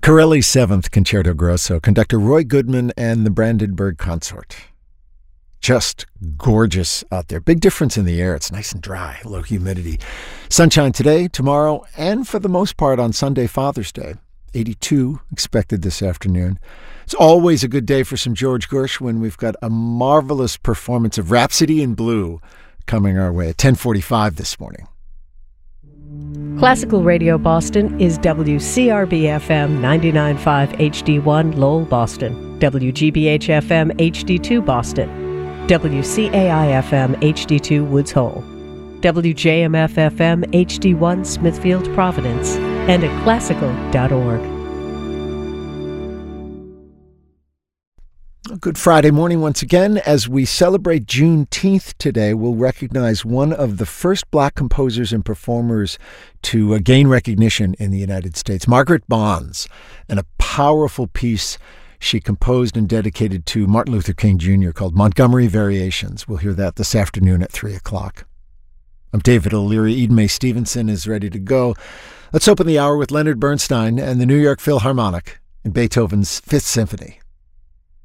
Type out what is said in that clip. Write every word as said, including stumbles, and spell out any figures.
Corelli's Seventh Concerto Grosso, conductor Roy Goodman and the Brandenburg Consort. Just gorgeous out there. Big difference in the air. It's nice and dry, low humidity. Sunshine today, tomorrow, and for the most part on Sunday, Father's Day. eighty-two expected this afternoon. It's always a good day for some George Gershwin. We've got a marvelous performance of Rhapsody in Blue coming our way at ten forty-five this morning. Classical Radio Boston is W C R B F M ninety-nine point five H D one Lowell, Boston, W G B H F M H D two Boston, W C A I F M H D two Woods Hole, W J M F F M H D one Smithfield, Providence, and at classical dot org. Good Friday morning once again. As we celebrate Juneteenth today, we'll recognize one of the first black composers and performers to uh, gain recognition in the United States, Margaret Bonds, and a powerful piece she composed and dedicated to Martin Luther King Junior called Montgomery Variations. We'll hear that this afternoon at three o'clock. I'm David O'Leary. Eden Mae Stevenson is ready to go. Let's open the hour with Leonard Bernstein and the New York Philharmonic in Beethoven's Fifth Symphony.